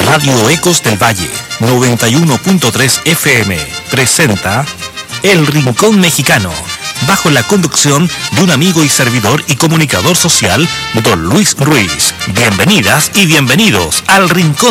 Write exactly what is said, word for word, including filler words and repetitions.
Radio Ecos del Valle, noventa y uno punto tres F M, presenta El Rincón Mexicano, bajo la conducción de un amigo y servidor y comunicador social, don Luis Ruiz. Bienvenidas y bienvenidos al Rincón